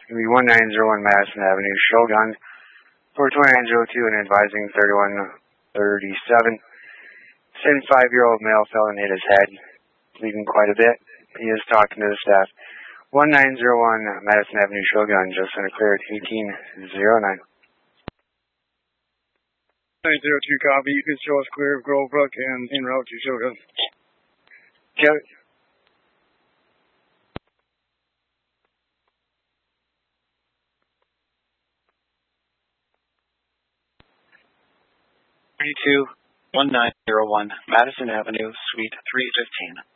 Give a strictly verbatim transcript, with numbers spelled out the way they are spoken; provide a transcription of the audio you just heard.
It'll be one nine zero one Madison Avenue, Shogun, four twenty-nine oh two, and advising thirty-one thirty-seven. seventy-five-year-old male fell and hit his head, bleeding quite a bit. He is talking to the staff. one nine zero one Madison Avenue, Shogun, just in a clear at eighteen oh nine. nine zero two, copy. You can show us clear of Grovebrook and en route to Shogun. Okay. three two one nine zero one Madison Avenue, Suite three fifteen.